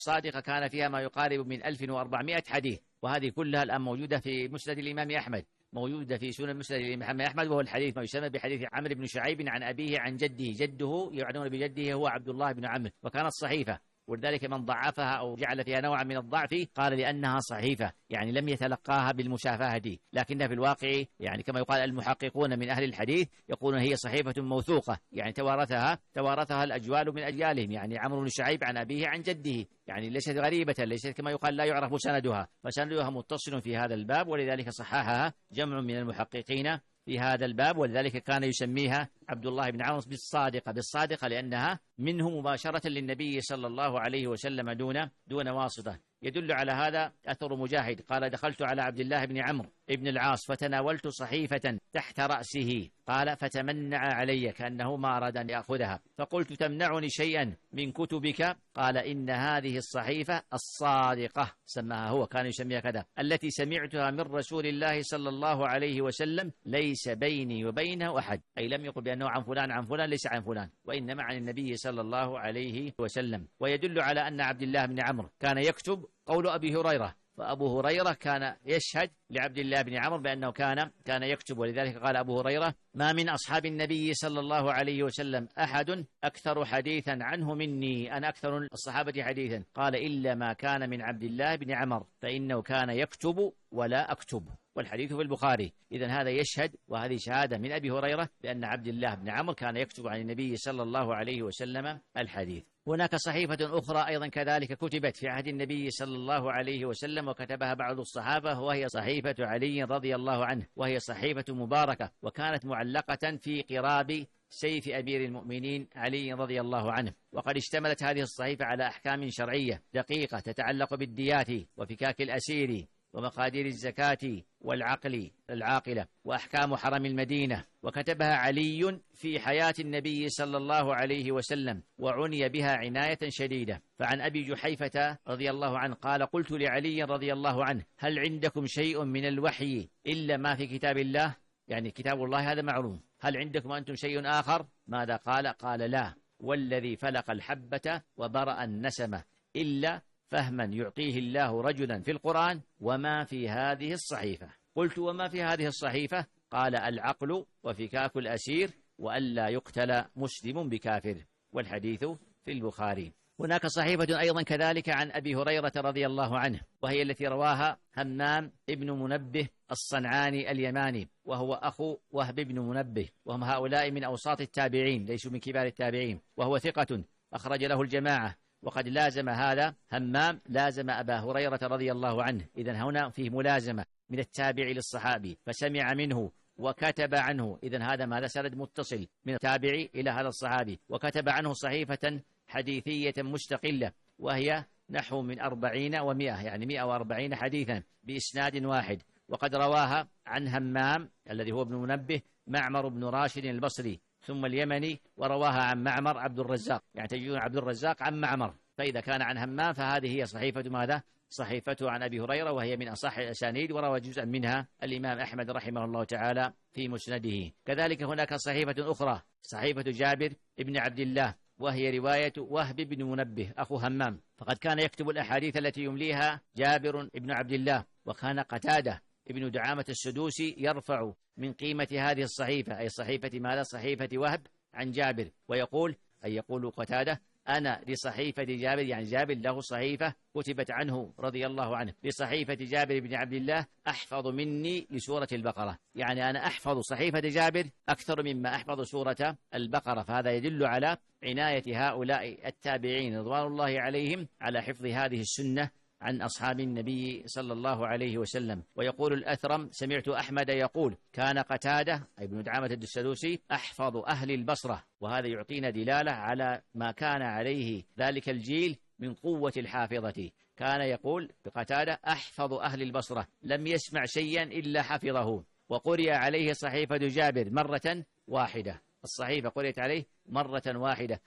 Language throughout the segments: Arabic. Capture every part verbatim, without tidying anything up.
الصادقة كان فيها ما يقارب من ألف وأربعمائة حديث، وهذه كلها الآن موجودة في مسند الإمام أحمد، موجودة في سنن مسند الإمام أحمد، وهو الحديث ما يسمى بحديث عمرو بن شعيب عن أبيه عن جده، جده يعنون بجده هو عبد الله بن عمرو، وكانت صحيفة، ولذلك من ضعفها أو جعل فيها نوعا من الضعف قال لأنها صحيفة، يعني لم يتلقاها بالمشافهة، لكنها في الواقع يعني كما يقال المحققون من أهل الحديث يقولون هي صحيفة موثوقة، يعني توارثها توارثها الأجوال من أجيالهم، يعني عمرو بن شعيب عن أبيه عن جده، يعني ليست غريبة، ليست كما يقال لا يعرف سندها، فسندها متصل في هذا الباب، ولذلك صححها جمع من المحققين في هذا الباب، ولذلك كان يسميها عبد الله بن عمرو بالصادقة، بالصادقة لأنها منه مباشرة للنبي صلى الله عليه وسلم دون دون واسطة. يدل على هذا أثر مجاهد قال دخلت على عبد الله بن عمرو ابن العاص فتناولت صحيفة تحت رأسه، قال فتمنع علي كأنه ما أراد أن يأخذها، فقلت تمنعني شيئا من كتبك؟ قال إن هذه الصحيفة الصادقة، سماها هو كان يسميها كذا، التي سمعتها من رسول الله صلى الله عليه وسلم ليس بيني وبينه أحد، أي لم يقل بأنه عن فلان عن فلان، ليس عن فلان، وإنما عن النبي صلى الله عليه وسلم. ويدل على أن عبد الله بن عمرو كان يكتب قول أبي هريرة، فأبو هريرة كان يشهد لعبد الله بن عمرو بأنه كان كان يكتب، ولذلك قال أبو هريرة ما من أصحاب النبي صلى الله عليه وسلم أحد أكثر حديثا عنه مني، أنا أكثر الصحابة حديثا، قال إلا ما كان من عبد الله بن عمرو فإنه كان يكتب ولا أكتب، والحديث في البخاري. إذن هذا يشهد، وهذه شهادة من أبي هريرة بأن عبد الله بن عمرو كان يكتب عن النبي صلى الله عليه وسلم الحديث. هناك صحيفة أخرى أيضا كذلك كتبت في عهد النبي صلى الله عليه وسلم وكتبها بعض الصحابة، وهي صحيفة علي رضي الله عنه، وهي صحيفة مباركة، وكانت معلقة في قراب سيف أمير المؤمنين علي رضي الله عنه، وقد اشتملت هذه الصحيفة على أحكام شرعية دقيقة تتعلق بالديات وفكاك الأسير ومقادير الزكاة والعقل العاقلة وأحكام حرم المدينة، وكتبها علي في حياة النبي صلى الله عليه وسلم، وعني بها عناية شديدة. فعن أبي جحيفة رضي الله عنه قال قلت لعلي رضي الله عنه هل عندكم شيء من الوحي إلا ما في كتاب الله؟ يعني كتاب الله هذا معلوم، هل عندكم أنتم شيء آخر؟ ماذا قال؟ قال لا والذي فلق الحبة وبرأ النسمة إلا فهما يعطيه الله رجلا في القرآن وما في هذه الصحيفة. قلت وما في هذه الصحيفة؟ قال العقل وفكاك الأسير وألا يقتل مسلم بكافر، والحديث في البخاري. هناك صحيفة أيضا كذلك عن أبي هريرة رضي الله عنه، وهي التي رواها همام ابن منبه الصنعاني اليماني، وهو أخو وهب بن منبه، وهم هؤلاء من أوساط التابعين ليسوا من كبار التابعين، وهو ثقة أخرج له الجماعة، وقد لازم هذا همام لازم أبا هريرة رضي الله عنه، إذن هنا فيه ملازمة من التابع للصحابي، فسمع منه وكتب عنه، إذن هذا ماذا سند متصل من التابع إلى هذا الصحابي، وكتب عنه صحيفة حديثية مستقلة، وهي نحو من أربعين ومئة، يعني مئة وأربعين حديثا بإسناد واحد، وقد رواها عن همام الذي هو ابن منبه معمر بن راشد البصري ثم اليمني، ورواها عن معمر عبد الرزاق، يعني تجدون عبد الرزاق عن معمر، فإذا كان عن همام فهذه هي صحيفة ماذا؟ صحيفته عن أبي هريرة، وهي من أصح الأسانيد، وروى جزءا منها الإمام أحمد رحمه الله تعالى في مسنده. كذلك هناك صحيفة أخرى صحيفة جابر ابن عبد الله، وهي رواية وهب بن منبه أخو همام، فقد كان يكتب الأحاديث التي يمليها جابر ابن عبد الله، وكان قتادة ابن دعامة السدوسي يرفع من قيمة هذه الصحيفة، أي صحيفة ماذا؟ صحيفة وهب عن جابر، ويقول أي يقول قتادة أنا لصحيفة جابر، يعني جابر له صحيفة كتبت عنه رضي الله عنه لصحيفة جابر بن عبد الله أحفظ مني لسورة البقرة، يعني أنا أحفظ صحيفة جابر أكثر مما أحفظ سورة البقرة، فهذا يدل على عناية هؤلاء التابعين رضوان الله عليهم على حفظ هذه السنة عن أصحاب النبي صلى الله عليه وسلم. ويقول الأثرم سمعت أحمد يقول كان قتادة أي ابن دعامة السدوسي أحفظ أهل البصرة، وهذا يعطينا دلالة على ما كان عليه ذلك الجيل من قوة الحافظة. كان يقول بقتادة أحفظ أهل البصرة، لم يسمع شيئا إلا حفظه، وقرئ عليه صحيفة جابر مرة واحدة، الصحيفة قرئت عليه مرة واحدة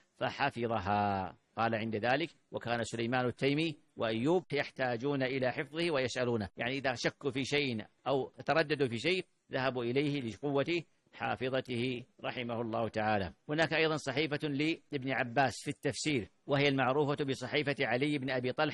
فحفظها. قال عند ذلك وكان سليمان التيمي وأيوب يحتاجون إلى حفظه ويسألونه، يعني إذا شكوا في شيء أو ترددوا في شيء ذهبوا إليه لقوة حافظته رحمه الله تعالى. هناك أيضا صحيفة لابن عباس في التفسير، وهي المعروفة بصحيفة علي بن أبي طلحة